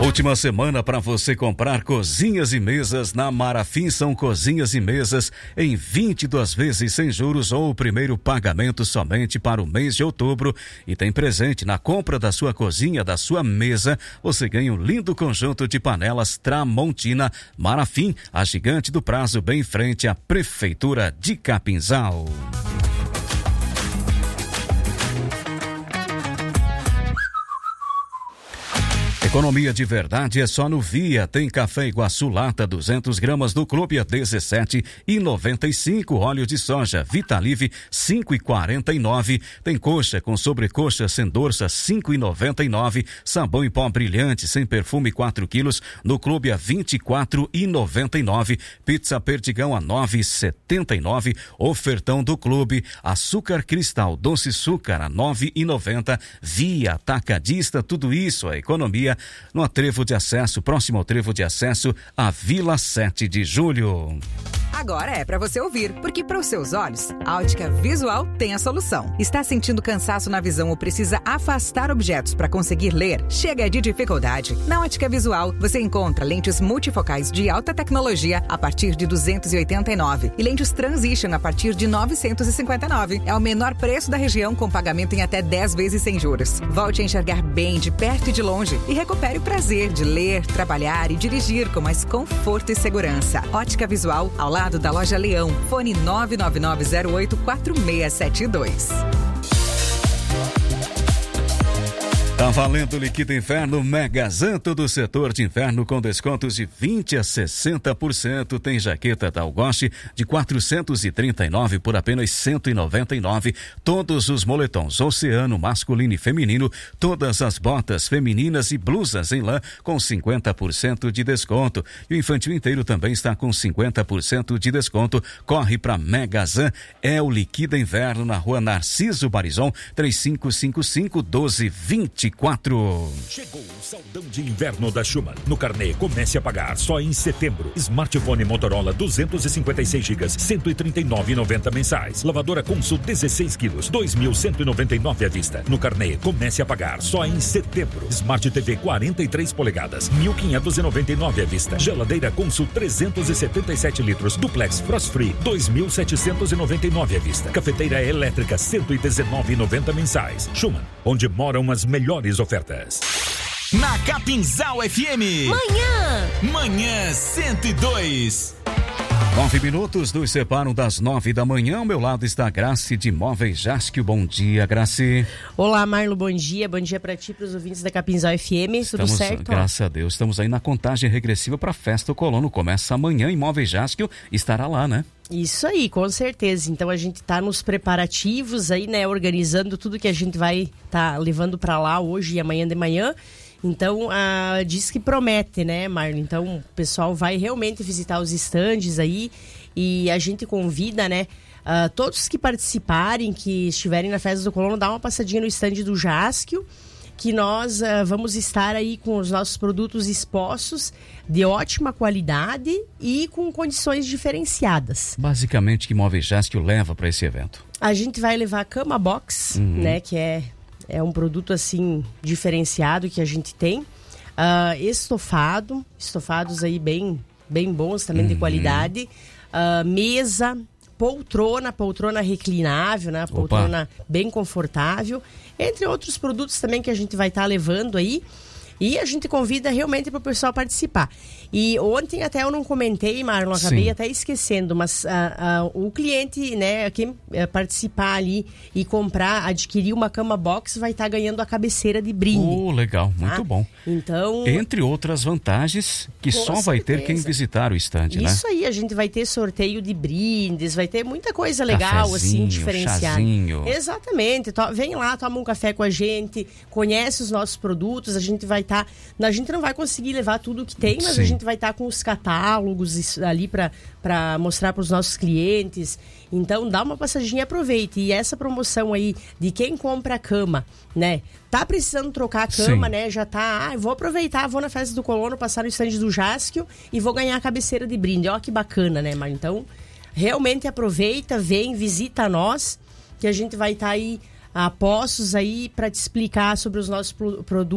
Última semana para você comprar cozinhas e mesas na Marafim. São cozinhas e mesas em 22 vezes sem juros ou o primeiro pagamento somente para o mês de outubro. E tem presente na compra da sua cozinha, da sua mesa, você ganha um lindo conjunto de panelas Tramontina. Marafim, a gigante do prazo, bem em frente à Prefeitura de Capinzal. Economia de verdade é só no Via. Tem café Iguaçu lata 200 gramas do clube a 17,95. Óleo de soja Vitalive 5,49. Tem coxa com sobrecoxa sem dorsa 5,99. Sabão em pó brilhante sem perfume 4 quilos no clube a 24,99. Pizza Perdigão a 9,79. Ofertão do clube. Açúcar cristal doce açúcar a 9,90. Via Atacadista, tudo isso a economia no atrevo de acesso, próximo ao trevo de acesso à Vila 7 de Julho. Agora é para você ouvir, porque para os seus olhos, a Ótica Visual tem a solução. Está sentindo cansaço na visão ou precisa afastar objetos para conseguir ler? Chega de dificuldade. Na Ótica Visual, você encontra lentes multifocais de alta tecnologia a partir de 289 e lentes Transition a partir de 959. É o menor preço da região, com pagamento em até 10 vezes sem juros. Volte a enxergar bem de perto e de longe e recupere o prazer de ler, trabalhar e dirigir com mais conforto e segurança. Ótica Visual, ao lado da Loja Leão. Fone 999084672. Tá valendo Liquida Inverno Megazan, todo o setor de inverno com descontos de 20% a 60%. Tem jaqueta Dalgoche de 439 por apenas 199. Todos os moletons Oceano masculino e feminino, todas as botas femininas e blusas em lã com 50% de desconto. E o infantil inteiro também está com 50% de desconto. Corre para Megazan, é o Liquida Inverno na Rua Narciso Barizon, 3555-1224. Chegou o saldão de inverno da Schumann. No carnê, comece a pagar só em setembro. Smartphone Motorola 256 GB, 139,90 mensais. Lavadora Consul 16 quilos, 2.199 à vista. No carnê, comece a pagar só em setembro. Smart TV 43 polegadas, 1.599 à vista. Geladeira Consul 377 litros, duplex Frost Free, 2.799 à vista. Cafeteira elétrica 119,90 mensais. Schumann, onde moram as melhores ofertas. Na Capinzal FM. Manhã 102. 9 minutos nos separam das 9 da manhã. Ao meu lado está a Grace de Móveis Jasquio. Bom dia, Grace. Olá, Marlo, bom dia. Bom dia para ti, para os ouvintes da Capinzal FM. Tudo certo? Graças a Deus. Estamos aí na contagem regressiva para a Festa do Colono. Começa amanhã em Móveis Jasquio. Estará lá, né? Isso aí, com certeza. Então a gente está nos preparativos aí, né? Organizando tudo que a gente vai estar levando para lá hoje e amanhã de manhã. Então, diz que promete, né, Marlon? Então, o pessoal vai realmente visitar os estandes aí e a gente convida, né, todos que participarem, que estiverem na Festa do Colono, dá uma passadinha no estande do Jasquio, que nós vamos estar aí com os nossos produtos expostos de ótima qualidade e com condições diferenciadas. Basicamente, que Móveis Jasquio leva para esse evento? A gente vai levar a cama box, né, que é um produto assim diferenciado que a gente tem, estofados aí bem bons também, de qualidade, mesa, poltrona reclinável, né? Poltrona bem confortável, entre outros produtos também que a gente vai estar levando aí. E a gente convida realmente para o pessoal participar. E ontem até eu não comentei, Marlon, acabei até esquecendo, mas o cliente, né, quem participar ali e adquirir uma cama box, vai estar ganhando a cabeceira de brinde. Legal, muito bom. Então, entre outras vantagens que só vai ter quem visitar o estande, né? Isso aí, a gente vai ter sorteio de brindes, vai ter muita coisa legal, assim, diferenciada. Chazinho. Exatamente, vem lá, toma um café com a gente, conhece os nossos produtos, a gente não vai conseguir levar tudo que tem, mas a gente vai estar com os catálogos ali para mostrar para os nossos clientes. Então, dá uma passadinha e aproveite. E essa promoção aí de quem compra a cama, né? Tá precisando trocar a cama, né? Já tá, vou aproveitar, vou na Festa do Colono, passar no estande do Jasquio e vou ganhar a cabeceira de brinde. Ó, que bacana, né, Mar? Então, realmente aproveita, vem, visita nós, que a gente vai estar aí a postos aí para te explicar sobre os nossos produtos.